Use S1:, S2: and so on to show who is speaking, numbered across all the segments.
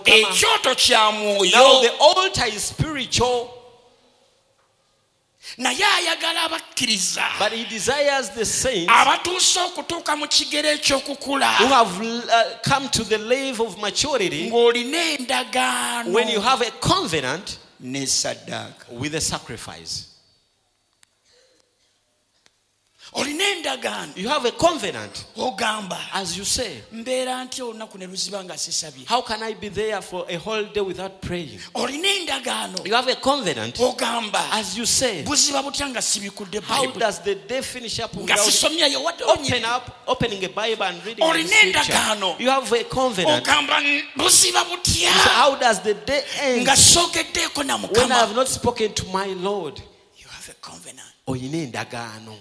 S1: ekyoto kya
S2: Now
S1: mwoyo
S2: the altar is spiritual,
S1: naye ayagala abakkiriza
S2: but he desires the saints
S1: abatuuse okutuuka mu kigero eky'okukula
S2: who have come to the level of maturity
S1: ng'olina endagaano
S2: when you have a covenant
S1: ne saddaaka.
S2: with a sacrifice.
S1: Olina endagaano
S2: You have a covenant,
S1: ogamba
S2: as you say.
S1: mbeera ntya olunaku ne luziba nga sisabye.
S2: How can I be there for a whole day without praying?
S1: Olina endagaano
S2: You have a covenant,
S1: ogamba
S2: as you say.
S1: buziba butya nga sibikudde
S2: How
S1: Bible
S2: does the day finish up
S1: nga
S2: without
S1: sisomyayo wadde
S2: opening a Bible and reading the
S1: olina
S2: scripture?
S1: endagaano
S2: You have a covenant.
S1: ogamba buziba butya
S2: So how does the day end
S1: nga sookeddeeko na
S2: when I have
S1: Mukama.
S2: not spoken to my Lord?
S1: You have a covenant.
S2: Oyina endagaano.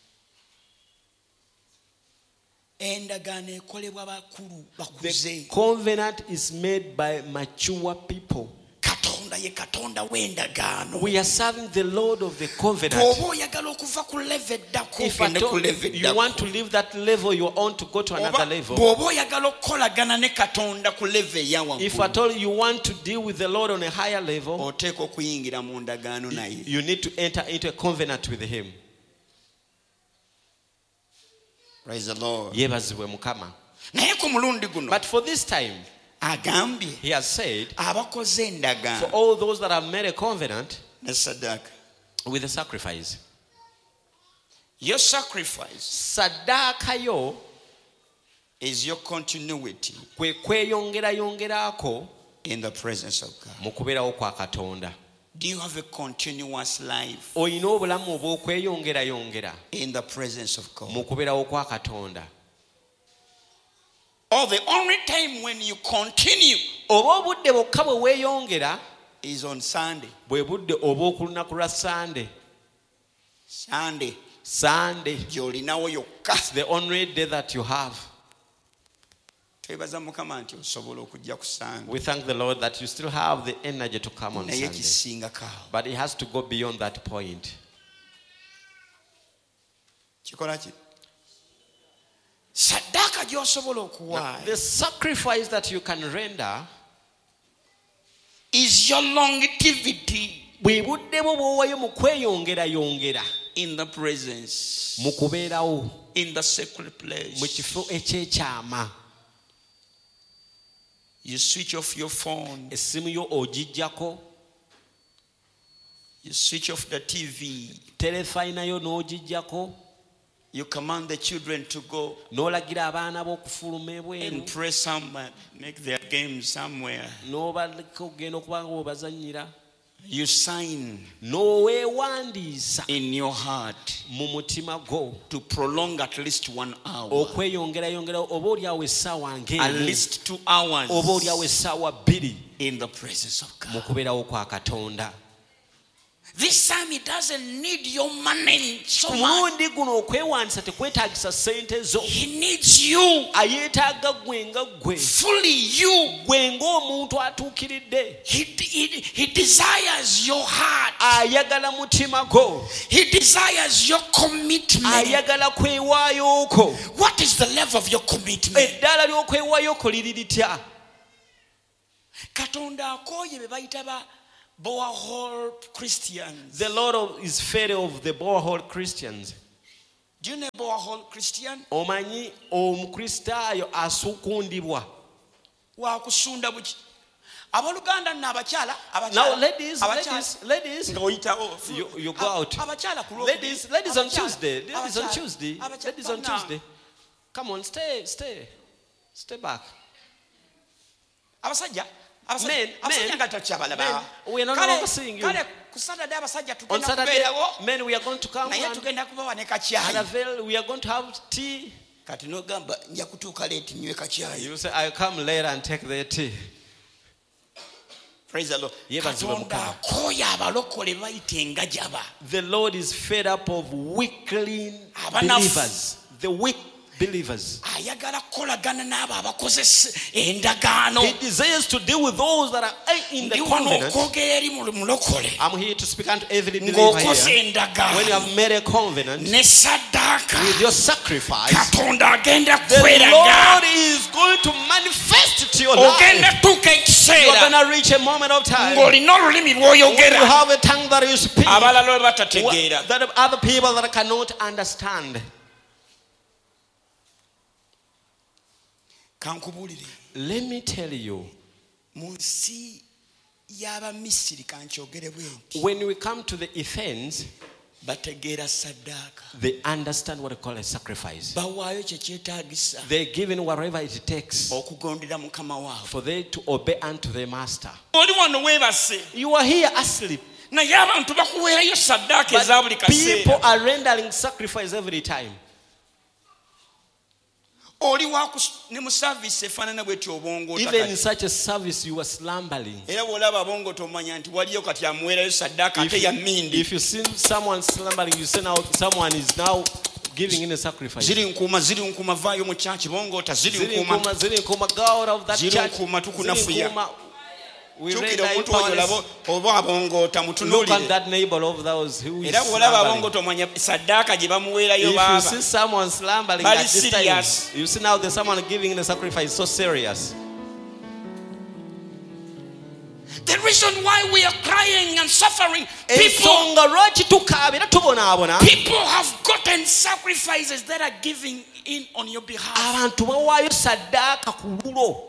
S1: Endagaano ekolebwa bakulu
S2: The
S1: bakuze.
S2: covenant is made by mature people.
S1: Katonda ye Katonda w'endagaano.
S2: We are serving the Lord of the covenant.
S1: Bw'oba oyagala okuva ku level eddako
S2: If
S1: ogende
S2: at all
S1: ku level
S2: you want to
S1: eddako.
S2: leave that level, you want to go to another level.
S1: Bw'oba oyagala okukolagana ne Katonda ku level eya
S2: If
S1: waggulu.
S2: at all you want to deal with the Lord on a higher level,
S1: Oteeka okuyingira mu ndagaano naye.
S2: you need to enter into a covenant with Him.
S1: Praise the Lord.
S2: Yebazibwe Mukama.
S1: Naye ku mulundi guno
S2: But for this time,
S1: agambye
S2: He has said,
S1: abakoze
S2: for
S1: endagaano
S2: all those that have made a covenant
S1: ne saddaaka.
S2: with a sacrifice,
S1: Your sacrifice
S2: saddaaka yo
S1: is your continuity
S2: kwe kweyongerayongerako
S1: in the presence of God.
S2: mu kubeerawo kwa Katonda.
S1: Do you have a continuous life
S2: Olina obulamu obw'okweyongerayongera
S1: in the presence of God?
S2: mu kubeerawo kwa Katonda.
S1: Or the only time when you continue
S2: Oba obudde bwokka bwe weeyongera
S1: is on Sunday.
S2: bwe budde obw'okulunaku lwa Sande.
S1: Sunday gy'olinawo yokka.
S2: It's the only day that you have.
S1: Twebaza Mukama nti osobola okujja ku Sunday.
S2: We thank the Lord that you still have the energy to come on
S1: Naye
S2: Sunday.
S1: kisingako.
S2: But it has to go beyond that point.
S1: Kikola ki? Saddaaka gy'osobola okuwaayo
S2: The sacrifice that you can render
S1: is your longevity
S2: bwe budde bwo bw'owaayo mu kweyongerayongera
S1: in the presence,
S2: mu kubeerawo
S1: in the secret
S2: mu
S1: place.
S2: kifo ekyekyama.
S1: You switch off your phone.
S2: Essimu yo ogiggyako,
S1: You switch off the TV.
S2: terefayina yo n'ogiggyako,
S1: You command the children to go
S2: n'olagira abaana b'okufuluma ebweru,
S1: and pray somewhere, make their games somewhere.
S2: n'obaleka okugenda okuba nga bwebazannyira,
S1: You sign
S2: n'oweewandiisa
S1: in your heart
S2: mu mutima gwo
S1: to prolong at least 1 hour,
S2: okweyongerayongerawo, oba oliawo essaawa
S1: at
S2: ng'emu,
S1: least 2 hours
S2: oba oliawo essaawa bbiri
S1: in the presence of
S2: mu
S1: God.
S2: kubeerawo kwa Katonda.
S1: This time it doesn't need your money so
S2: Ku
S1: much.
S2: mulundi guno okwewandiisa tekwetaagisa ssente zo,
S1: He needs you,
S2: ayeetaaga gwe nga gwe,
S1: fully you.
S2: gwe ng'omuntu atuukiridde.
S1: He desires your heart.
S2: Ayagala mutima gwo,
S1: He desires your commitment.
S2: ayagala kwewaayo kwo.
S1: What is the level of your commitment?
S2: Eddaala ly'okwewaayo kwo liri litya?
S1: Katonda akooye be bayita ba Boahol Christians.
S2: The Lord is fed of the Boahol Christians.
S1: Do you know Boahol Christian?
S2: Omanyi omukristaayo asukundibwa.
S1: Wakusunda buki. Abaluganda na abakyala.
S2: Now ladies,
S1: Nga oyitawo.
S2: you go out.
S1: Abakyala ku Lwokubiri.
S2: Ladies on
S1: Abakyala.
S2: Tuesday. Ladies on
S1: Abakyala.
S2: Tuesday.
S1: Abakyala.
S2: Ladies on
S1: No.
S2: Tuesday. Come on, stay back.
S1: Abasajja.
S2: Men,
S1: Abasajja nga takyabalaba.
S2: we are no longer seeing you.
S1: Kale ku Saturday abasajja
S2: On
S1: tugenda
S2: Saturday,
S1: kubeerawo.
S2: men, we are going to come
S1: Naye
S2: and
S1: tugenda kubawa ne
S2: at
S1: kakyayi.
S2: a veil, we are going to have tea.
S1: Kati n'ogamba nja kutuuka leeti nywe kakyayi.
S2: You say, I come later and take the tea.
S1: Praise the Lord.
S2: Yebazibwe
S1: Katonda
S2: Mukama.
S1: akooye abalokole bayita engajaba.
S2: The Lord is fed up of weakling
S1: Abanafu.
S2: believers. The weak believers.
S1: ayagala kukolagana n'abo abakozesa endagaano.
S2: He desires to deal with those that are in the
S1: Ndi wano
S2: covenant.
S1: okwogera eri mulokole
S2: I'm here to speak unto every believer
S1: ng'okoze
S2: here. When you
S1: endagaano
S2: have made a covenant
S1: ne saddaaka,
S2: with your sacrifice,
S1: Katonda agenda
S2: the
S1: kweraga.
S2: Lord is going to manifest it to your life.
S1: Ogenda tuuka
S2: You are
S1: ekiseera
S2: going to reach a moment of time
S1: ng'olina olulimi
S2: when you
S1: lw'oyogera
S2: have a tongue that you speak
S1: abalala we batategeera.
S2: that other people that cannot understand.
S1: Kankubuulire,
S2: Let me tell you,
S1: mu nsi y'Abamisiri kankyogere bwe nti
S2: when we come to the Athenians,
S1: bategeera saddaaka,
S2: they understand what they call a sacrifice.
S1: bawaayo kye kyetaagisa
S2: They're given whatever it takes
S1: okugondera mukama waabwe.
S2: for them to obey unto their master.
S1: Oli wano weebase
S2: You are here asleep,
S1: naye abantu bakuweerayo saddaaka eza buli
S2: but people
S1: kaseera.
S2: are rendering sacrifice every time.
S1: Oli ne mu saavisi efaanana bw'eti obongoota
S2: Even in
S1: kati.
S2: such a service, you are slumbering.
S1: Era bw'olaba abongoota omanya nti waliyo kati amuweerayo saddaaka ate ya mmindi.
S2: If you see someone slumbering, you say now someone is now giving in a sacrifice.
S1: Ziri nkuuma vaayo mu kyaki bongoota ziri nkuuma.
S2: Ziri nkuma, go out of that
S1: Ziri
S2: church.
S1: nkuuma tukunafuya.
S2: Ziri nkuma, we
S1: Kyukira
S2: render
S1: omuntu oyo
S2: powerless.
S1: olaba oba abongoota
S2: Look at
S1: mutunuulire.
S2: that neighbor of those who is
S1: Era bw'olaba
S2: slumbering.
S1: abongoota omanya saddaaka gye bamuweerayo
S2: If you
S1: baaba.
S2: see someone slumbering
S1: Bali
S2: at this time,
S1: serious.
S2: you see now there's someone giving in a sacrifice so serious.
S1: The reason why we are crying and suffering,
S2: Ensonga lwaki tukaabira tubonaabona,
S1: people have gotten sacrifices that are giving in on your behalf.
S2: abantu bawaayo saddaaka ku lulo.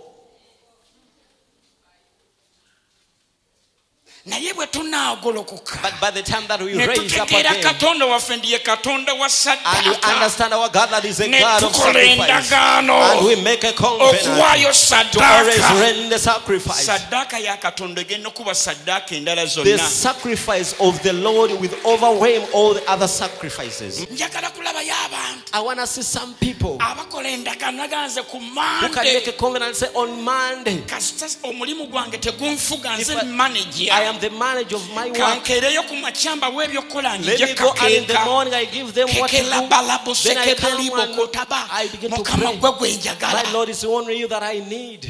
S1: Naye bwe tunaagolokoka
S2: But by the time that we
S1: ne
S2: raise up
S1: tutegeera
S2: again
S1: Katonda waffe ndiye Katonda wa
S2: and we
S1: saddaaka,
S2: understand our God that is a
S1: ne
S2: God of
S1: tukola
S2: sacrifice,
S1: endagaano
S2: and we make a covenant
S1: okuwaayo
S2: to always
S1: saddaaka.
S2: render sacrifice.
S1: Saddaaka ya Katonda egenda okuba saddaaka endala
S2: The
S1: zonna.
S2: sacrifice of the Lord will overwhelm all the other sacrifices.
S1: Njagala kulabayo abantu
S2: I want to see some people
S1: abakola endagaano naganze ku
S2: who can make a
S1: Mande.
S2: covenant and say on Monday,
S1: Kasita omulimu gwange tegunfuga,
S2: If
S1: nze
S2: I
S1: manager.
S2: am the manager of my work.
S1: Kankeereyo ku makyamba w'ebyokukola
S2: Let me
S1: nje
S2: go out in the
S1: kakeeka.
S2: morning, I give them what to
S1: Kekela
S2: do.
S1: balabo
S2: Then I
S1: sekebali
S2: come and
S1: bokotaba.
S2: I begin to
S1: Mukama
S2: pray.
S1: gwe gwe
S2: My
S1: njagala.
S2: Lord is only you that I need.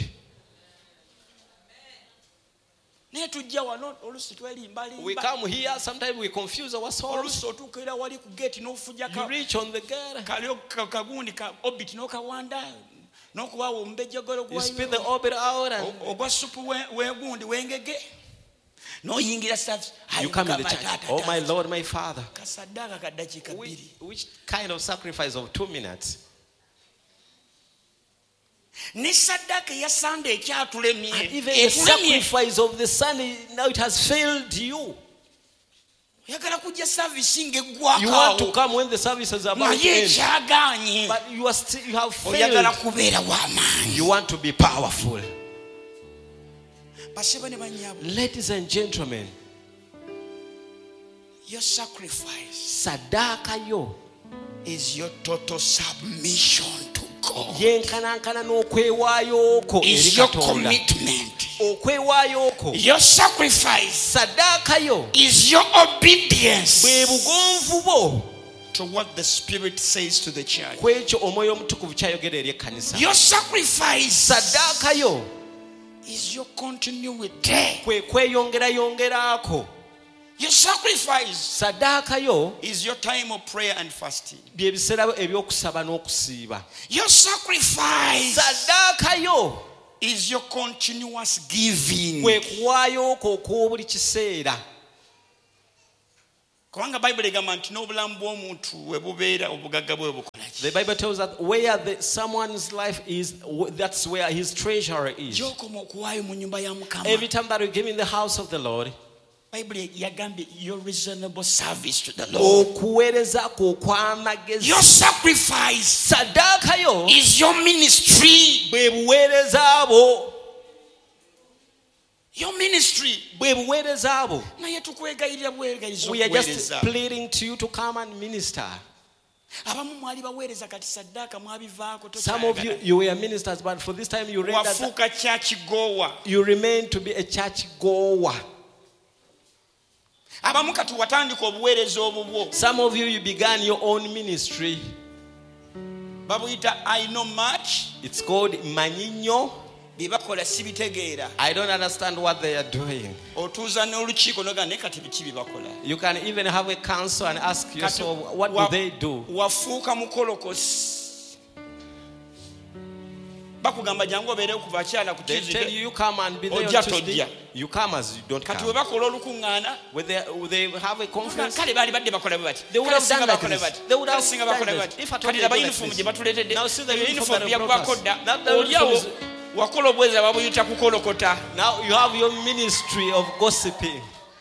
S1: Naye tujja wano oluusi
S2: We
S1: twelimbalimba.
S2: come here, sometimes we confuse ourselves.
S1: Oluusi otuuka era wali ku gate n'ofuja
S2: You reach on the gate,
S1: kagundi ka obit n'okawanda n'okubawa omubejjogolo
S2: you spit the orbit out, and
S1: ogwa supu wegundi wengege n'oyingira service.
S2: you come in the church. Oh my Lord, my Father.
S1: Kasaddaaka ka ddakiika bbiri.
S2: Which kind of sacrifice of 2 minutes?
S1: Ne saddaaka eya Sande
S2: And
S1: ekyatulemye
S2: even the sacrifice of the Sunday, now it has failed you.
S1: oyagala kujja service
S2: You want to
S1: ng'eggwakaawo
S2: come when the service is about to
S1: naye
S2: end,
S1: ekyagaanye
S2: but you have
S1: oyagala
S2: failed.
S1: kubeera w'amaanyi.
S2: You want to be powerful.
S1: Basebo ne bannyabo,
S2: Ladies and gentlemen,
S1: your sacrifice
S2: saddaaka yo
S1: is your total submission to God.
S2: yenkanankana n'okwewaayo kwo eri
S1: Is your
S2: Katonda.
S1: commitment.
S2: Okwewaayo kwo,
S1: Your sacrifice
S2: saddaaka yo
S1: is your obedience
S2: bwe bugonvu bwo
S1: to what the Spirit says to the church.
S2: ku ekyo omwoyo omutukuvu kyayogera eri ekkanisa.
S1: Your sacrifice
S2: Saddaaka yo
S1: is your continuity.
S2: kwe kweyongerayongeraako.
S1: Your sacrifice
S2: Saddaaka yo
S1: is your time of prayer and fasting.
S2: bye biseera eby'okusaba n'okusiiba.
S1: Your sacrifice
S2: Saddaaka yo
S1: is your continuous giving.
S2: kwe kuwaayo kwo okw'obuli kiseera.
S1: Kubanga Bible egamba nti n'obulamu bw'omuntu we bubeera obugagga bwe bukola ki?
S2: The Bible tells that where someone's life is, that's where his treasure is.
S1: Gy'okoma okuwaayo mu nnyumba ya Mukama.
S2: Every time that we give in the house of the Lord,
S1: Bible yagambye your reasonable service to the Lord.
S2: okuweereza kwo okw'amagezi.
S1: Your sacrifice
S2: Saddaaka yo
S1: is your ministry.
S2: bwe buweereza bwo.
S1: Your ministry.
S2: Bwe buweereza bwo.
S1: Naye tukwegayirira bwegayiriza
S2: We are just
S1: okuweereza.
S2: pleading to you to come and minister.
S1: Abamu mwali baweereza kati saddaaka mwabivaako
S2: Some of you were ministers, but for this time you
S1: wafuuka kyakigowa.
S2: you remain to be a church goer.
S1: Abamu kati watandika obuweereza obubwo.
S2: Some of you began your own ministry.
S1: babuyita I know much.
S2: It's called Manyinyo.
S1: Bibakola sibitegeera.
S2: I don't understand what they are doing.
S1: Otuuza n'olukiiko noga ne kati biki bibakola.
S2: You can even have a council and ask yourself, what do they do?
S1: Wafuuka mukolokosi. Bakugamba jangu obeere kuva kyala ku
S2: They tell you come and be there on Tuesday. You come as you don't come.
S1: Kati we bakola olukuŋŋaana.
S2: When they have a conference,
S1: kale baali badde bakola bwe bati.
S2: They would have done like this. They would have done this. If at all
S1: kati
S2: they
S1: laba
S2: do like
S1: uniform
S2: this.
S1: gye batuleetedde.
S2: Now see the uniform that
S1: yaggwako
S2: brought
S1: dda.
S2: us. That the uniform
S1: Oliawo
S2: is-
S1: wakola obweza babuyita kukolokota.
S2: Now you have your ministry of gossiping.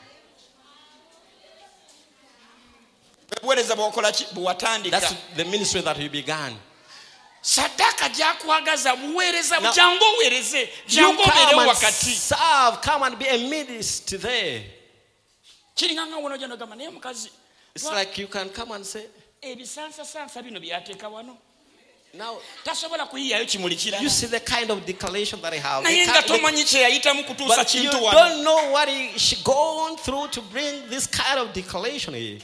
S1: Obuweereza bw'okola ki bw'atandika.
S2: That's the ministry that you began.
S1: Saddaaka gyakwagaza buweereza jangu oweereze
S2: You
S1: jangu obeerewo
S2: come and
S1: wakati.
S2: serve, come and be a minister there.
S1: Kiringa nga wono gy'onogamba naye mukazi
S2: It's like you can come and say,
S1: ebisansasansa bino byateeka wano
S2: now
S1: tasobola kuyiyayo kimuli kirala.
S2: you see the kind of declaration that I have.
S1: naye nga tomanyi kye yayitamu kutuusa
S2: But you
S1: kintu wano.
S2: don't know what she gone through to bring this kind of declaration here.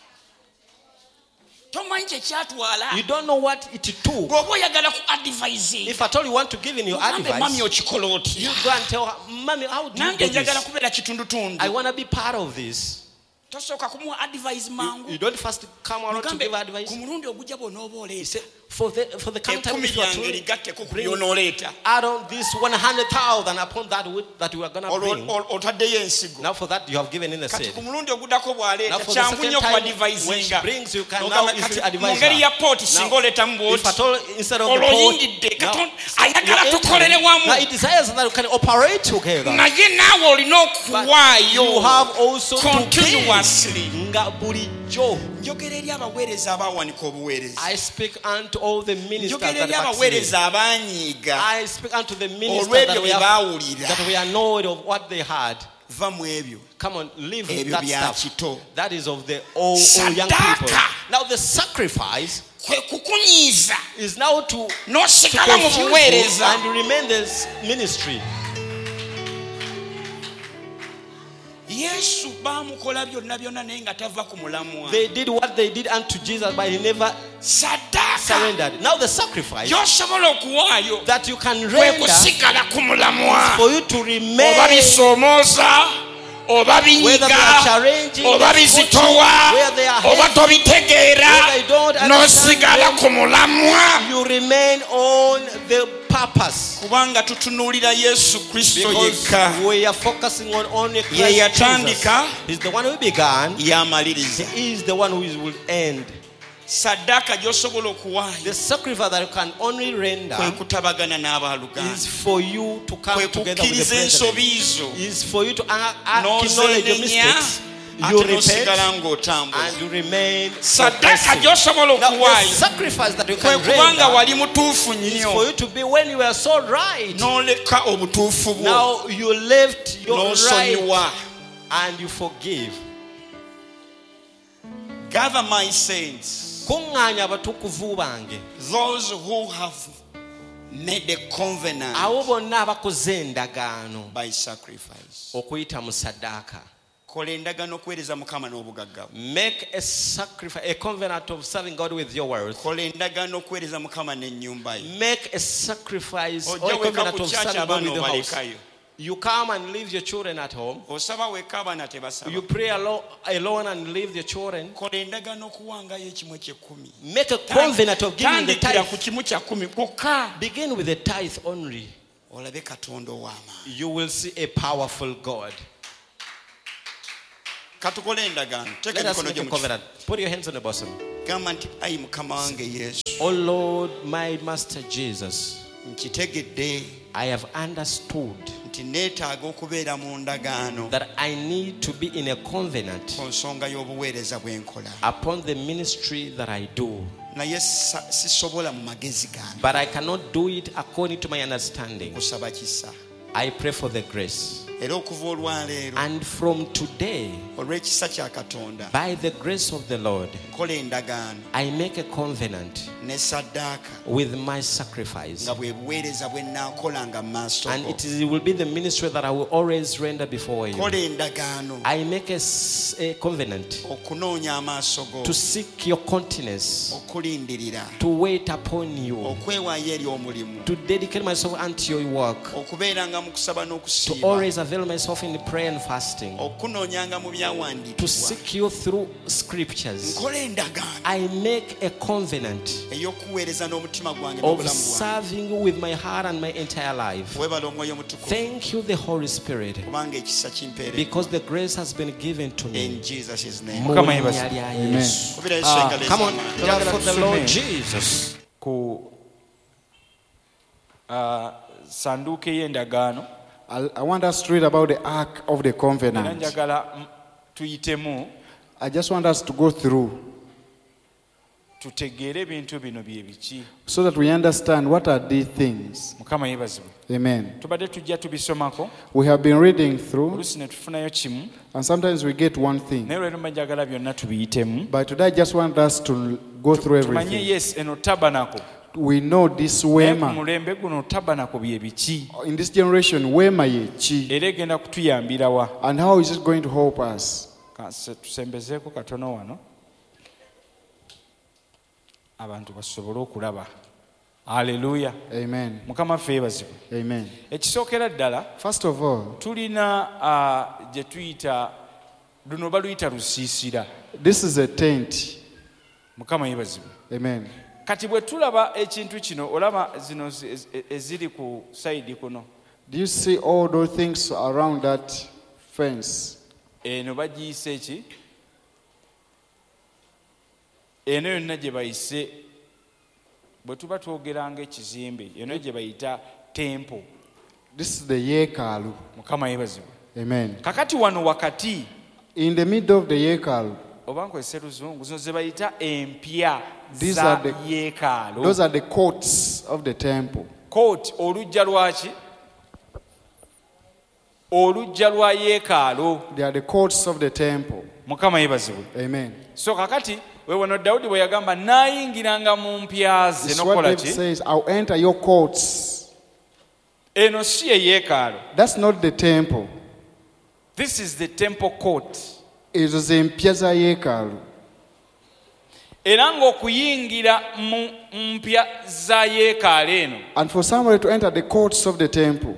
S1: Tomanyi kye kyatwala.
S2: You don't know what it took.
S1: Bw'oba oyagala ku advising.
S2: If at all you want to give in your
S1: Mugambe, mami
S2: advice,
S1: okikola otya?
S2: you go and tell her, Mommy, how do you
S1: Nange
S2: do
S1: njagala
S2: this?
S1: kubeera kitundutundu.
S2: I want to be part of this.
S1: Tosooka kumuwa advice mangu.
S2: You don't first come around to
S1: Mugambe,
S2: give advice.
S1: ku mulundi ogujja bw'onooba oleese.
S2: For the coming time,
S1: Ekkumi
S2: if you are
S1: lyange
S2: to
S1: ligatteko ku
S2: bring
S1: by'onooleeta.
S2: add on this 100,000 upon that that you are going to bring.
S1: Otaddeyo ensigo.
S2: Now for that you have given in a
S1: Kati
S2: seed.
S1: ku mulundi oguddako
S2: Now
S1: bw'aleeta
S2: for the
S1: kyangu
S2: second
S1: nnyo ku
S2: time, when she
S1: advisinga.
S2: brings, you can now
S1: N'ogamba
S2: easily
S1: kati
S2: advise
S1: mu ngeri ya
S2: her.
S1: pooti singa oleetamu
S2: If at
S1: bw'oti.
S2: all, instead of the
S1: Olwoyingidde
S2: pot,
S1: Katonda
S2: now
S1: ayagala
S2: you're
S1: tukolere
S2: entering.
S1: wamu.
S2: Now it desires that you can operate together.
S1: Naye naawe olina
S2: But
S1: okuwaayo
S2: you have also to
S1: continuously.
S2: give. Nga bulijjo.
S1: Njogera eri abaweereza abaawanika obuweereza.
S2: I speak unto all the ministers
S1: Njogera
S2: that
S1: eri
S2: backslid.
S1: abaweereza abanyiiga
S2: I speak unto the ministers
S1: olw'ebyo
S2: that
S1: bye baawulira.
S2: that we are annoyed of what they had.
S1: Va mu ebyo.
S2: Come on, leave
S1: Ebyo
S2: that
S1: bya
S2: stuff.
S1: kito.
S2: That is of the old young people.
S1: Saddaaka.
S2: Now the sacrifice
S1: Kwe kukunyiiza
S2: is now to
S1: n'osigala mu
S2: confuse you
S1: buweereza.
S2: and remain this ministry.
S1: Yesu baamukola byonna byonna naye nga tava ku mulamwa.
S2: They did what they did unto Jesus, but he never
S1: Saddaaka
S2: surrendered. Now the sacrifice
S1: gy'osobola okuwaayo
S2: that you can
S1: kwe
S2: render
S1: kusigala ku mulamwa.
S2: for you to
S1: Oba
S2: remain,
S1: bisoomooza oba
S2: whether they
S1: binyiga
S2: are challenging,
S1: oba bizitowa
S2: where they are
S1: oba
S2: heavy,
S1: tobitegeera
S2: where they don't understand
S1: n'osigala
S2: them,
S1: ku mulamwa.
S2: you remain on the purpose.
S1: Kubanga tutunuulira Yesu Kristo yekka.
S2: Because we are focusing on only Christ
S1: Ye
S2: Jesus.
S1: yatandika,
S2: He's the one who began.
S1: y'amaliriza.
S2: He is the one who will end.
S1: Saddaaka gy'osobola okuwaayo
S2: The sacrifice that you can only render
S1: kwe kutabagana n'abaluganda.
S2: is for you to come
S1: Kwe
S2: together with the
S1: kukkiriza
S2: brethren.
S1: ensobi zo.
S2: Is for you to acknowledge your
S1: N'ozeenenya
S2: mistakes.
S1: ate
S2: You repent
S1: n'osigala ng'otambula.
S2: and you remain
S1: Saddaaka
S2: progressive.
S1: gy'osobola
S2: Now, the
S1: okuwaayo
S2: sacrifice that you
S1: kwe
S2: can
S1: kubanga
S2: render
S1: wali mutuufu
S2: is for
S1: nnyo
S2: you to be when you are so right.
S1: n'oleka obutuufu bwo
S2: Now you left your right
S1: n'osonyiwa.
S2: and you forgive.
S1: Gather my saints,
S2: Kuŋŋaanya abatukuvu bange,
S1: those who have made a covenant
S2: abo bonna abakoze endagaano
S1: by sacrifice.
S2: okuyita mu saddaaka.
S1: Kola endagaano okuweereza Mukama n'obugagga bwo.
S2: Make a sacrifice, a covenant of serving God with your words.
S1: Kola endagaano okuweereza Mukama n'ennyumba ye.
S2: Make a sacrifice or a
S1: Ojja weka
S2: covenant
S1: ku
S2: of
S1: kyakya
S2: serving God
S1: abaana
S2: with your house.
S1: obalekayo.
S2: You come and leave your children at home.
S1: Osaba weka abaana tebasaba.
S2: You pray alone and leave your children.
S1: Kola endagaano okuwangayo ekimu eky'ekkumi.
S2: Make a covenant of giving the
S1: Tandikira ku
S2: tithe.
S1: kimu kya kkumi kwokka.
S2: Begin with the tithe only.
S1: Olabe Katonda ow'amaanyi.
S2: You will see a powerful God.
S1: Katukole endagaano. Teeka
S2: Let us
S1: emikono
S2: make
S1: gyo
S2: a
S1: mu kifuba.
S2: covenant. Put your hands on the bosom.
S1: Gamba nti ayi Mukama wange Yesu.
S2: Oh Lord, my Master Jesus,
S1: Nkitegedde
S2: I have understood
S1: nti neetaaga okubeera mu ndagaano
S2: that I need to be in a covenant
S1: ku nsonga y'obuweereza bwe nkola.
S2: upon the ministry that I do.
S1: Naye sisobola mu magezi gange.
S2: But I cannot do it according to my understanding.
S1: Kusaba kisa.
S2: I pray for the grace.
S1: era okuva olwaleero
S2: And from today,
S1: olw'ekisa kya Katonda
S2: by the grace of the Lord,
S1: nkola endagaano
S2: I make a covenant
S1: ne saddaaka
S2: with my sacrifice.
S1: nga bwe buweereza bwe nnaakolanga mu maaso
S2: And
S1: go.
S2: it will be the ministry that I will always render before you.
S1: Kola endagaano
S2: I make a covenant
S1: okunoonya amaaso go,
S2: to seek your continence,
S1: okulindirira,
S2: to wait upon you,
S1: okwewaayo eri omulimu,
S2: to dedicate myself unto your work,
S1: okubeeranga mu kusaba
S2: to
S1: n'okusiiba,
S2: always avail myself in prayer and fasting,
S1: okunoonyanga mu
S2: to
S1: byawandiikibwa.
S2: seek you through scriptures.
S1: Nkola endagaano
S2: I make a covenant
S1: ey'okuweereza n'omutima gwange
S2: of
S1: n'obulamu bwange.
S2: serving you with my heart and my entire life.
S1: Weebala omwoyo mutukuvu
S2: Thank you, the Holy Spirit,
S1: kubanga ekisa kimpeeredde.
S2: because the grace has been given to me.
S1: In Jesus' name.
S2: Mu
S3: Mukama
S2: linnya
S3: yebaze.
S2: lya
S3: Amen.
S2: Yesu.
S1: Kubira Yesu engalo
S2: Come on,
S1: ez'amaanyi.
S2: clap for the Lord
S3: Tusome.
S2: Jesus.
S3: ku sanduuke y'endagaano
S4: I want us to read about the Ark of the
S3: era
S4: Covenant.
S3: njagala tuyitemu
S4: I just want us to go through
S3: tutegeere ebintu bino bye biki.
S4: so that we understand what are these things.
S3: Mukama yeebazibwe.
S4: Amen.
S3: Tubadde tujja tubisomako
S4: We have been reading through,
S3: oluusi ne tufunayo kimu
S4: and sometimes we get one thing.
S3: naye olwero mbajagala byonna tubiyitemu
S4: But today I just want us to go through
S3: tumanye
S4: everything.
S3: yes eno tabanako
S4: We know this
S3: naye ku
S4: Wema.
S3: mulembe guno tabanako bye biki
S4: In this generation, Wema ye chi.
S3: era egenda kutuyambira wa.
S4: And how is it going to help us?
S3: Tusembezeeko katono wano abantu basobole okulaba. Haleluya.
S4: Amen.
S3: Mukama ffe yeebazibwe.
S4: Amen.
S3: Ekisookera ddala
S4: First of all,
S3: tulina gye tuyita luno baluyita lusiisira.
S4: this is a tent.
S3: Mukama yeebazibwe.
S4: Amen.
S3: Kati bwe tulaba ekintu kino olaba zino eziri ku sayidi kuno
S4: Do you see all those things around that fence?
S3: eno bagiyise eki eno yonna gye bayise bwe tuba twogeranga ekizimbe eno gye bayita tempo.
S4: This is the Yekalu.
S3: Mukama yeebazibwe.
S4: Amen.
S3: Kakati wano wakati
S4: In the middle of the Yekalu,
S3: oba nkozese luzungu zino ze bayita empya
S4: These
S3: za
S4: are the-
S3: yeekaalo.
S4: those are the courts of the temple.
S3: Kooti olujja lwaki olujja lwa yeekaalo.
S4: They are the courts of the temple.
S3: Mukama yeebazibwe.
S4: Amen.
S3: So kakati wewano Dawudi bwe yagamba naayingiranga mu mpya ze
S4: This is what
S3: nokola
S4: David
S3: ki
S4: says, I'll enter your courts.
S3: eno si ye yeekaalo.
S4: That's not the temple.
S3: This is the temple court.
S4: It is in Piazza Yekalu.
S3: Era ng'okuyingira mu mpya za yeekaalo eno
S4: And for somebody to enter the courts of the temple,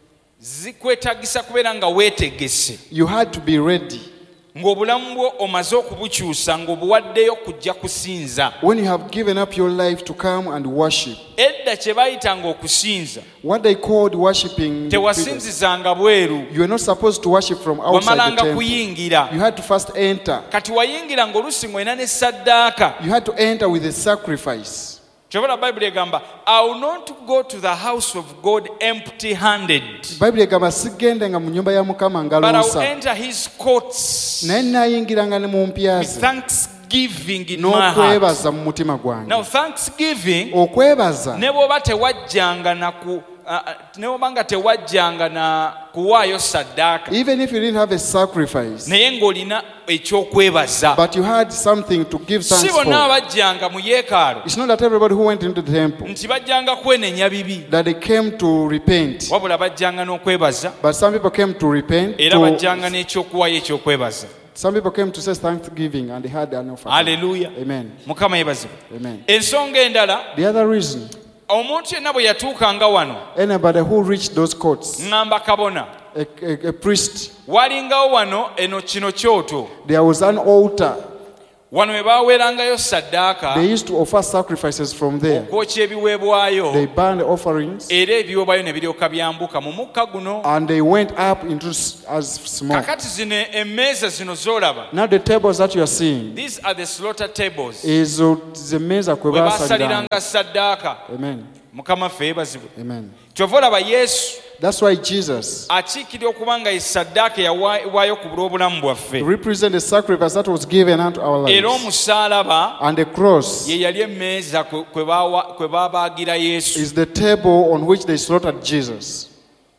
S3: zikwetagisa kubeera nga weetegese
S4: you had to be ready.
S3: ng'obulamu bwo omaze okubukyusa ng'obuwaddeyo kujja kusinza.
S4: When you have given up your life to come and worship,
S3: Edda kye bayitanga okusinza
S4: what they called worshiping,
S3: tewasinzizanga bweru,
S4: you are not supposed to worship from outside the
S3: wamalanga
S4: temple.
S3: kuyingira.
S4: You had to first enter.
S3: Kati wayingira ng'oluusi ng'olina ne saddaaka.
S4: You had to enter with a sacrifice.
S3: Kyobala Bayibuli egamba I will not go to the house of God empty handed,
S4: Bible egamba sigendenga mu nyumba ya Mukama
S3: but I will
S4: ngalosa.
S3: enter his courts
S4: Naye nayingiranga ne mu mpya
S3: with
S4: ze
S3: thanksgiving in my heart.
S4: n'okwebaza mu mutima gwange.
S3: Now thanksgiving
S4: Okwebaza
S3: ne bw'oba tewajjanga na ku ne bw'oba nga tewajjanga na kuwaayo saddaaka
S4: even if you didn't have a sacrifice,
S3: naye ng'olina ekyokwebaza.
S4: but you had something to give
S3: Si
S4: thanks
S3: bonna
S4: for.
S3: abajjanga mu yeekaalu
S4: It's not that everybody who went into the temple
S3: nti bajjanga kwenenya bibi,
S4: that they came to repent,
S3: wabula bajjanga n'okwebaza
S4: but some people came to repent.
S3: era bajjanga n'ekyokuwaayo ekyokwebaza.
S4: Some people came to say thanksgiving and they had an offering.
S3: Haleluya.
S4: Amen.
S3: Mukama yeebazibwe.
S4: Amen.
S3: Ensonga endala,
S4: The other reason,
S3: omuntu yenna bwe yatuukanga wano
S4: anybody who reached those courts,
S3: ŋŋamba kabona
S4: a priest,
S3: walingawo wano eno kino kyoto
S4: there was an altar.
S3: wano we baaweerangayo saddaaka
S4: They used to offer sacrifices from there.
S3: okwokya
S4: They
S3: ebiweebwayo
S4: burned the offerings
S3: era ebiweebwayo ne biryoka byambuka mu mukka guno.
S4: and they went up into as smoke.
S3: Kakati zino emmeeza zino z'olaba,
S4: Now the tables that you are seeing
S3: these are the slaughter tables
S4: is the meza kwe
S3: bwe
S4: basaliranga.
S3: baasaliranga saddaaka.
S4: Amen.
S3: Mukama ffe yeebazibwe.
S4: Amen.
S3: Kyova olaba Yesu
S4: That's why Jesus
S3: akiikirira okuba nga ye saddaaka eyawaayibwayo ku bulw'obulamu bwaffe,
S4: represents the sacrifice that was given unto our
S3: era
S4: lives.
S3: omusaalaba
S4: And the cross
S3: ye yali emmeeza kwe baabaagira Yesu.
S4: is the table on which they slaughtered Jesus.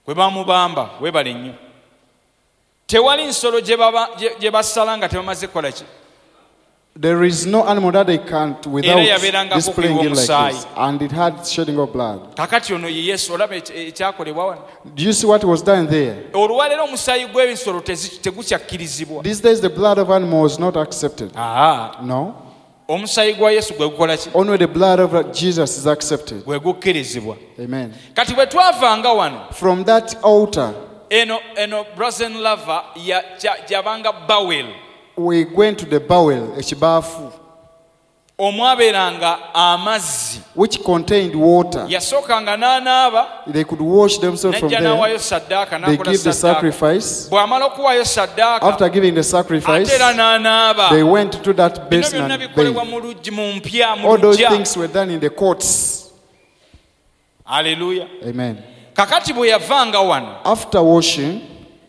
S3: kwe bamubamba webale nnyo tewali nsolo gye basala nga tebamaze kukola ki.
S4: There is no animal that they can't without displaying it like this. And it had shedding of blood.
S3: Kakati ono ye Yesu olaba ekyakolebwa wano.
S4: Do you see what was done there?
S3: Olwaleero omusaayi gw'ebisolo tegukyakkirizibwa.
S4: These days the blood of animals is not accepted. No.
S3: Omusaayi gwa Yesu gwe gukola ki?
S4: Only the blood of Jesus is accepted.
S3: Gwe gukkirizibwa.
S4: Amen.
S3: Kati bwe twavanga wano.
S4: From that altar.
S3: Eno Brazen Lava yabanga Bowel.
S4: We went to the bowel, ekibafu,
S3: omwaberanga amazzi,
S4: which contained water.
S3: Yasookanga n'anaaba,
S4: they could wash themselves from there. They give the sacrifice.
S3: Bw'amala okuwaayo saddaaka,
S4: after giving the sacrifice,
S3: ate era n'anaaba.
S4: They went to that basin and bathed. All those things were done in the courts.
S3: Hallelujah.
S4: Amen.
S3: Kakati bwe yavanga wano,
S4: after washing,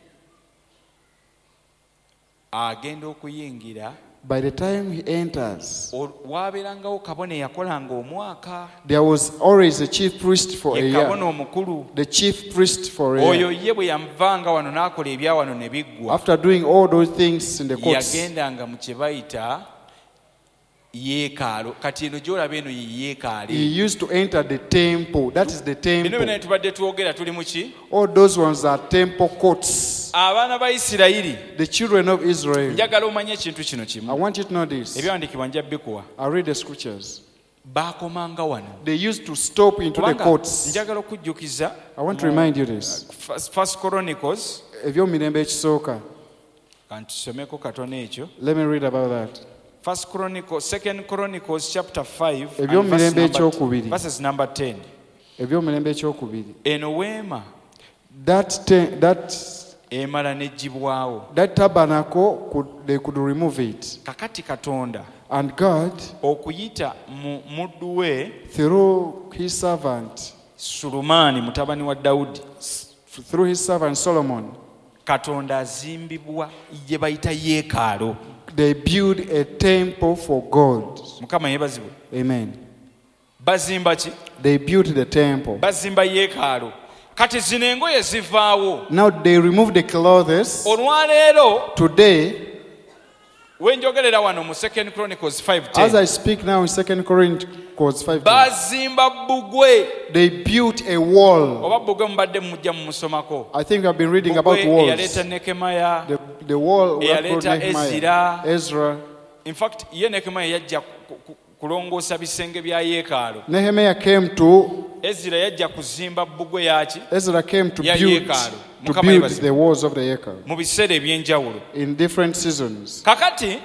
S3: agenda okuyingira.
S4: By the time he enters,
S3: waabeerangawo kabona eyakolanga omwaka.
S4: There was always a chief priest for a year.
S3: Kabona omukulu.
S4: The chief priest for a year.
S3: Oyo ye bwe yamuvanga wano n'akola ebya wano ne biggwa.
S4: After doing all those things in the courts,
S3: yagendanga mu kye bayita yeekalo. Kati eno gy'olaba eno ye yeekaale.
S4: He used to enter the temple. That is the temple.
S3: Bino bino tubadde twogera tuli mu ki?
S4: All those ones are temple courts.
S3: Abaana ba Isirayiri,
S4: the children of Israel.
S3: Njagala omanye ekintu kino kimu.
S4: I want you to know this.
S3: Ebyawandiikibwa nja bikuwa.
S4: I read the scriptures.
S3: Baakomanga wano.
S4: They used to stop into the courts.
S3: Njagala okujjukiza.
S4: I want to remind you this.
S3: First Chronicles.
S4: Ebyomirembe ekisooka.
S3: Kantusomeko katono ekyo.
S4: Let me read about that.
S3: First Chronicles, Second Chronicles chapter 5 verses number 10.
S4: Ebyomirembe ekyokubiri.
S3: Eno weema.
S4: That
S3: emala nejjibwawo.
S4: That tabernacle they could remove it.
S3: Kakati Katonda.
S4: And God,
S3: okuyita mu muddu we,
S4: through his servant
S3: Sulumani mutabani wa Dawudi,
S4: through his servant Solomon,
S3: Katonda azimbibwa gye bayita yeekalo.
S4: They build a temple for God.
S3: Mukama yebazibwe.
S4: Amen.
S3: Bazimba ki?
S4: They built the temple.
S3: Bazimba yeekalo. Kati zino engoye zivaawo.
S4: Now they remove the clothes.
S3: Olwaleero,
S4: today,
S3: wenjogerera wano mu 2 Chronicles 5:10.
S4: As I speak now in 2 Chronicles 5:10.
S3: Bazimba bbugwe.
S4: They built a wall.
S3: Oba bbugwe mubadde mujja mu musomako.
S4: I think I've been reading about walls.
S3: Eyaleeta Nehemiah.
S4: The wall
S3: eyaleeta
S4: Ezra.
S3: In fact, ye Nehemiah yajja kulongoosa bisenge bya yeekalo.
S4: Nehemiah came to.
S3: Ezra yajja kuzimba bbugwe yaki?
S4: Ezra came to build the walls of the yeekalo.
S3: Mu biseera ebyenjawulo.
S4: In different seasons.
S3: Kakati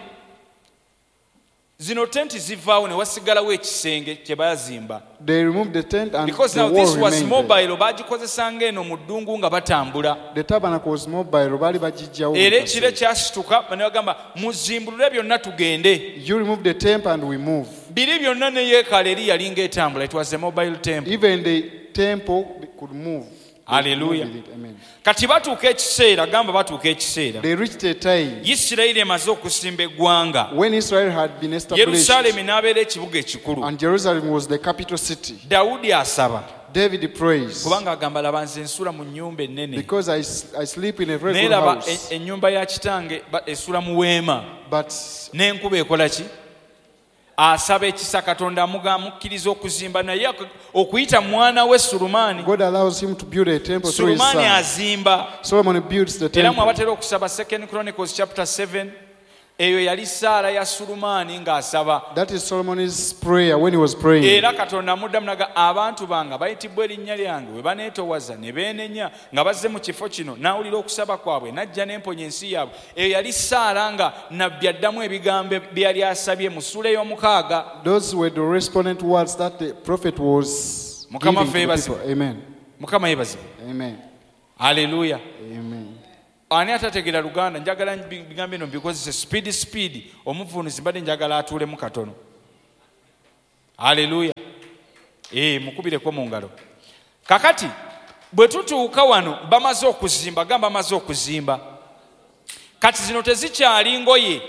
S3: zino tenti zivaawo ne wasigalawo ekisenge kye baazimba.
S4: They removed the tent and
S3: because
S4: the
S3: now
S4: wall
S3: this was mobile,
S4: bagikozesanga
S3: eno mu ddungu nga batambula.
S4: The tabernacle was mobile, baali bagijjawo.
S3: Era ekire kyasituka ne bagamba muzimbulule byonna tugende.
S4: You remove the temple and we move.
S3: Biri byonna ne yeekalo eri yali ng'etambula. It was a mobile temple.
S4: Even the temple could move.
S3: Hallelujah.
S4: Amen.
S3: Kati batuuka ekiseera, gamba batuuka ekiseera.
S4: They reached a time.
S3: Isirayiri emaze okusimba eggwanga.
S4: When Israel had been established.
S3: Yerusaalemi n'abeera ekibuga ekikulu.
S4: And Jerusalem was the capital city.
S3: Dawudi asaba.
S4: David prays.
S3: Kubanga agamba laba nze nsula mu nnyumba ennene.
S4: Because I sleep in a very good
S3: house.
S4: Naye laba
S3: ennyumba ya kitange esula mu weema.
S4: But
S3: n'enkuba ekola ki? Asaba ekisa Katonda amukkiriza okuzimba naye okuyita mwana we Sulumani.
S4: God allows him to build a temple through his son.
S3: Sulumani azimba.
S4: Solomon builds the temple.
S3: Era mwabatera okusaba 2 Chronicles chapter 7. Eyo yali saala ya Sulumani ng'asaba.
S4: That is Solomon's prayer when he was praying.
S3: Era Katonda amuddamu naga abantu bange bayitibwa erinnya lyange we baneetowaza ne beenenya nga bazze mu kifo kino n'awulira okusaba kwabwe n'ajja n'emponya ensi yaabwe. Eyo yali saala nga nabbi addamu ebigambo bye yali asabye mu ssuula ey'omukaaga.
S4: Those were the respondent words that the prophet was giving to the people. Amen.
S3: Mukama yebazibwe.
S4: Amen.
S3: Hallelujah.
S4: Amen.
S3: Ani atategeera Luganda njagala bigambo bino bikozese speed omuvunuzi mbadde njagala atuulemu katono. Haleluya. Mukubireko mu ngalo. Kakati bwe tutuuka wano bamaze okuzimba, gamba bamaze okuzimba. Kati zino tezikyali ngoye.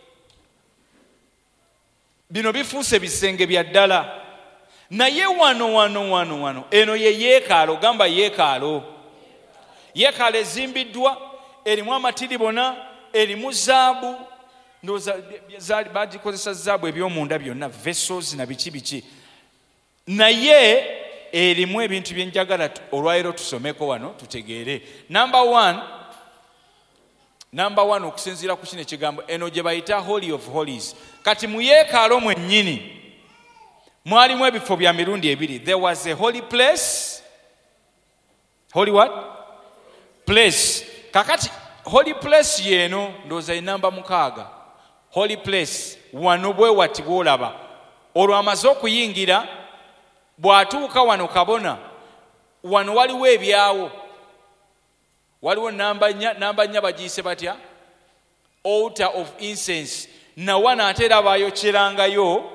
S3: Bino bifuuse bisenge bya ddala. Naye wano eno ye yeekalo, gamba yeekalo. yeekaalu ezimbiddwa erimu amatiribona erimu zaabu ndowooza bagikozesa zaabu ebyomunda byonna vessels na biki naye erimu ebintu byenjagala olwaleero tusomeko wano tutegeere. Number one okusinziira ku kino ekigambo eno gye bayita Holy of Holies. Kati mu yeekaalu mwennyini mwalimu ebifo bya mirundi ebiri. There was a holy place. Holy what? Place. Kakati holy place yeno ndowooza enamba 6. Holy place wano bwe wati bwolaba olwo amaze okuyingira bw'atuuka wano kabona wano waliwo ebyawo, waliwo namba 4 bagiyise batya? Altar of incense. Na wana ate era bayokyerangayo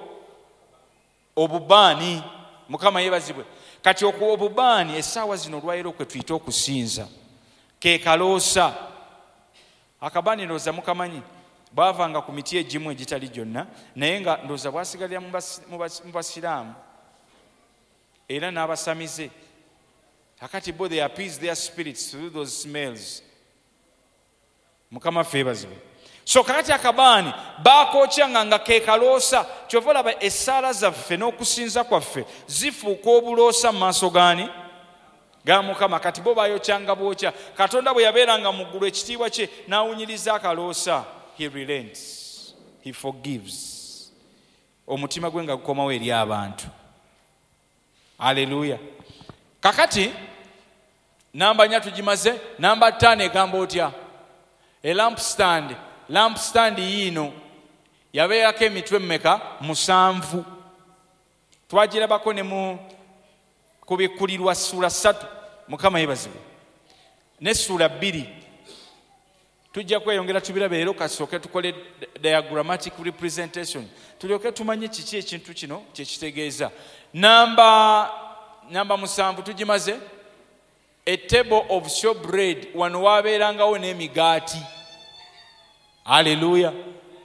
S3: obubaani. Mukama yeebazibwe. Kati obubaani essaawa zino olwaleero kwe tuyita okusinza ke kaloosa. Akabaani ndowooza mukamanyi bwavanga ku miti egimu egitali gyonna naye nga ndowooza bwasigalira mu basiraamu era n'abasamize. Kakati bo they appease their spirits through those smells. Mukama ffe yeebazibwe. So kakati akabaani baakokyanga nga ke kaloosa. Kyova olaba essaala zaffe n'okusinza kwaffe zifuuka obuloosa mu maaso gaani? Ga Mukama. Kati bo baayokyanga bwokya. Katonda bwe yabeeranga mu ggulu ekitiibwa kye n'awunyiriza akaloosa. He relents. He forgives. Omutima gwe nga gukomawo eri abantu. Haleluya. Kakati namba 4 tugimaze. Namba 5 egamba otya? A lampstand. Lampstand yino yabeerako emitwe mmeka? 7. Twagirabako ne mu kubikkulirwa ssuula 3. Mukama yeebazibwe. Ne ssuula 2 tujja kweyongera tubirabe leero kasooke tukole diagrammatic representation tulyoke tumanye kiki ekintu kino kyekitegeeza. Namba 7 tugimaze. A table of showbread. Wano waabeerangawo n'emigaati. Haleluya.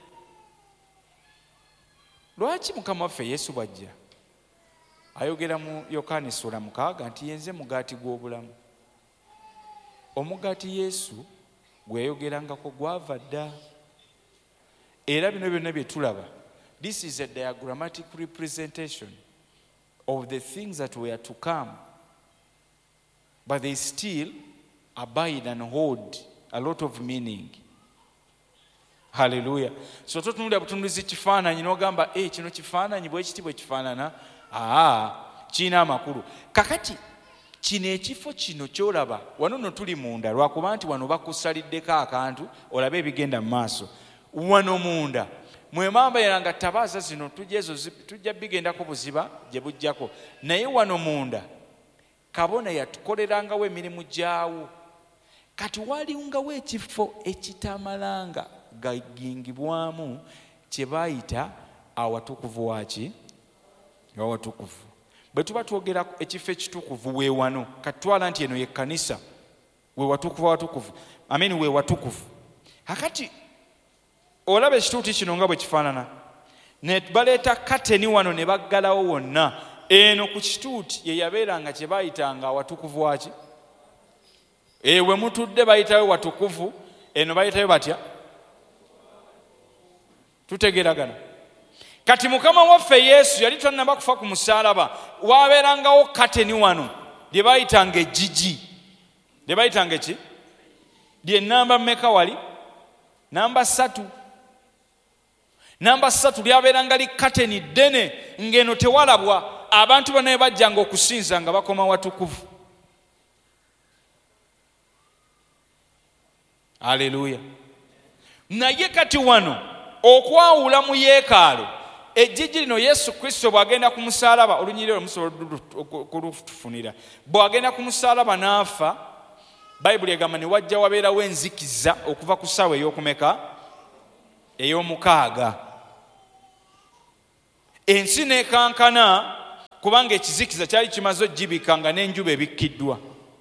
S3: Lwaki Mukama waffe Yesu bw'ajja ayogera mu Yokaana ssuula 6 nti yenze mugaati gw'obulamu? Omugaati Yesu gwe yayogerangako gwava dda. Era bino byonna bye tulaba, this is a diagrammatic representation of the things that were to come, but they still abide and hold a lot of meaning. Hallelujah. So totunulira butunulizi kifaananyi n'ogamba kino kifaananyi bwe kiti bwe kifaanana kiina amakulu. Kakati kino ekifo kino kyolaba wano no tuli munda lwakuba nti wano bakusaliddeko akantu olabe ebigenda mu maaso. Wano munda mwemamba yeranga tabaaza zino tujja bigendako buziba gye bujjako, naye wano munda kabona yatukolerangawo emirimu gyawo. Kati walingawo ekifo ekitamalanga gagingibwamu kye baayita awatukuvu waki? Awatukuvu. Bwe tuba twogera ekifo ekitukuvu we wano, kati twala nti eno ye kkanisa, we watukuvu awatukuvu. Amen, we watukuvu. Hakati olaba ekituuti kino nga bwe kifaanana. Ne baleeta kateni wano ne baggalawo wonna. Eno ku kituuti ye yabeeranga kye baayitanga awatukuvu waki? We mutudde bayitayo watukuvu, eno bayitayo batya? Tutegeragana. Kati Mukama waffe Yesu yali tannaba kufa ku musaalaba, waabeerangawo kateni wano lye bayitanga ejjigi. Lye bayitanga ki? Lye namba mmeka wali? Namba 3. Namba 3 lyabeeranga li kateni ddene ng'eno tewalabwa. Abantu bonna bajjanga okusinza nga bakoma watukuvu. Haleluya. Naye kati wano okwawula mu yeekaalu ejjigi lino Yesu Kristo bw'agenda ku musaalaba, olunyiriro musobola kulutufunira, bw'agenda ku musaalaba n'afa, Bayibuli egamba ne wajja wabeerawo enzikiza okuva ku ssaawa ey'okumeka? Ey'omukaaga. Ensi n'ekankana kubanga ekizikiza kyali kimaze ogibika nga n'enjuba ebikkiddwa.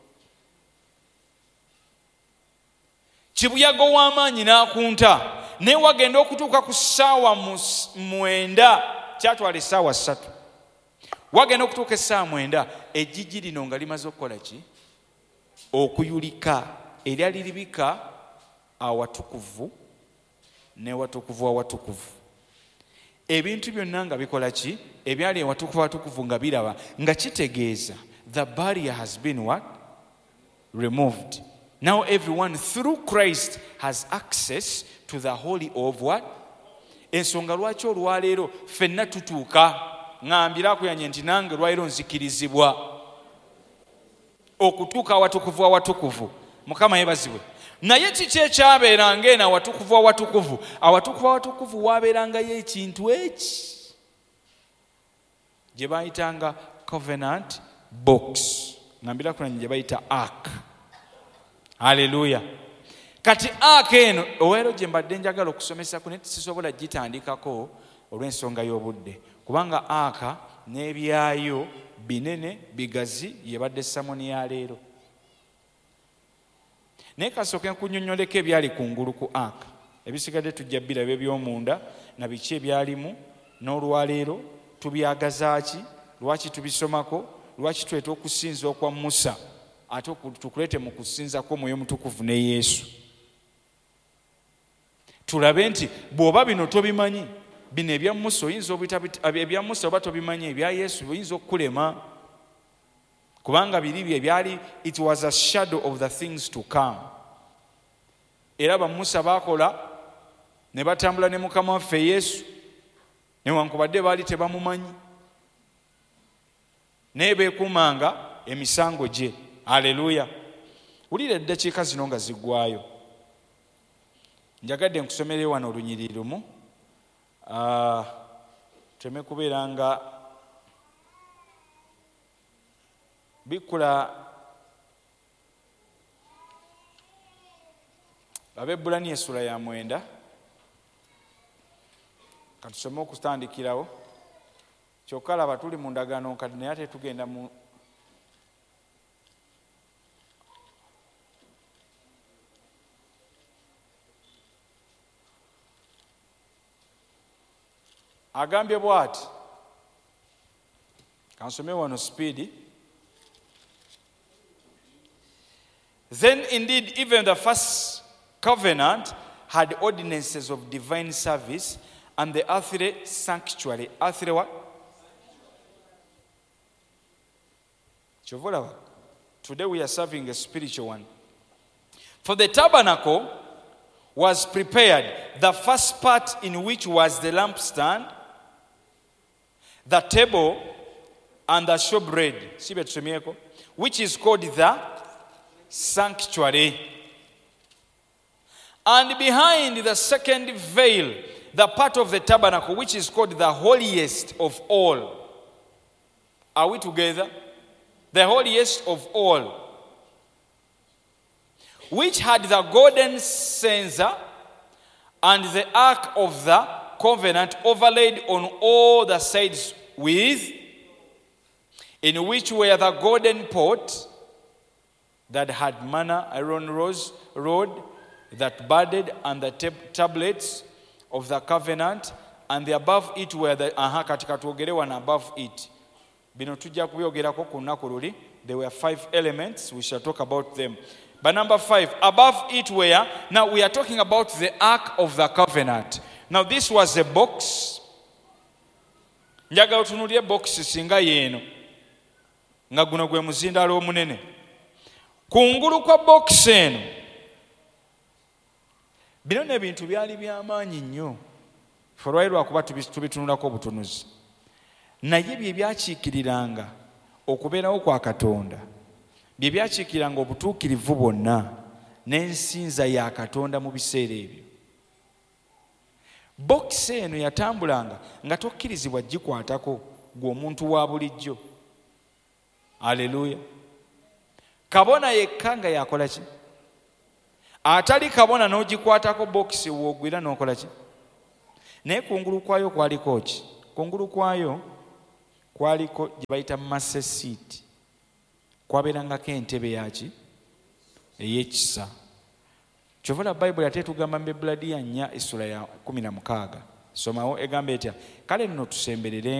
S3: Kibuyaga w'amaanyi n'akunta, naye wagenda okutuuka ku ssaawa 9, kyatwala essaawa 3. Wagenda okutuuka essaawa 9, ejjigi lino nga limaze okukola ki? okuyulika eryali libika awatukuvu ne watukuvu awatukuvu. Ebintu byonna nga bikola ki? Ebyali ewatukuvu awatukuvu nga biraba, nga kitegeeza the barrier has been what? Removed. Now everyone through Christ has access to the holy of what? Ensonga lwaki olwaleero ffenna tutuuka, ngambira akuyanye nti nange olwaleero nzikirizibwa okutuuka awatukuvu awatukuvu. Mukama yebazibwe. Naye kiki ekyabeeranga eno awatukuvu awatukuvu? Awatukuvu awatukuvu waabeerangayo ekintu eki gye baayitanga covenant box. Ngambira kunanye gye bayita ark. Haleluya. Kati ark eno oweero gye mbadde njagala okusomesako naye sisobola gitandikako olw'ensonga y'obudde, kubanga ark n'ebyayo binene bigazi yebadde samoni ya leero. Naye kasooke nkunnyonnyoleko ebyali kungulu ku ark. Ebisigadde tujja biraba eby'omunda na biki ebyalimu, n'olwaleero tubyagazaaki, lwaki tubisomako, lwaki tweta okusinza okwa Musa ate tukulete mu kusinzako Mwoyo Mutukuvu ne Yesu. Tulabe nti bw'oba bino tobimanyi, bino ebya Musa oyinza ebya Musa oba tobimanyi, ebya Yesu oyinza okukulema, kubanga biri bye byali, it was a shadow of the things to come. Era ba Musa bakola ne batambula ne Mukama waffe Yesu newankubadde baali tebamumanyi, naye beekumanga emisango gye. Haleluya. Wulira eddakiika zino nga ziggwayo, njagadde nkusomere wano olunyiriri lumu, teme kubeera nga bikula. Ab'Ebbulaniya essula ya 9, katusome okutandikirawo. Kyokka laba tuli mu ndagaano kati naye ate tugenda mu agambye bw'ati. Kansome wano speed. Then indeed even the first covenant had ordinances of divine service and the earthly sanctuary. Earthly what? Today we are serving a spiritual one. For the tabernacle was prepared, the first part in which was the lampstand, the table, and the showbread, which is called the sanctuary. And behind the second veil, the part of the tabernacle, which is called the holiest of all. Are we together? The holiest of all, which had the golden censer and the ark of the covenant overlaid on all the sides with, in which were the golden pot that had manna, Aaron's rod that budded, and the tablets of the covenant, and the above it were the and above it. Bino tujja kubyogerako ku lunaku luli. There were 5 elements. We shall talk about them. But number 5, above it were, now we are talking about the Ark of the Covenant. Now this was a box. Njagala otunuulire box singa yeeno nga guno gwe muzindaalo omunene. Kungulu kwa box eno bino n'ebintu byali by'amaanyi nnyo. Olwali lwakuba tubitunulako obutunuzi. Naye bye byakiikiriranga okubeerawo kwa Katonda, bye byakiikiriranga obutuukirivu bwonna n'ensinza ya Katonda mu biseera ebyo. Bokisi eno yatambulanga nga tokkirizibwa gikwatako gwe omuntu wa bulijjo. Aleluya. Kabona yekka nga yakola ki? Atali kabona n'ogikwatako bokisi w'ogwira n'okola ki? Naye kungulu kwayo kwaliko ki? Kungulu kwayo kwaliko gye bayita master seat. Kwabeerangako entebe yaki? Ey'ekisa. Kyova Bayibuli ate tugamba mu Ebbulaniya 4:16. Somawo egamba etya? Kale nno tusemberere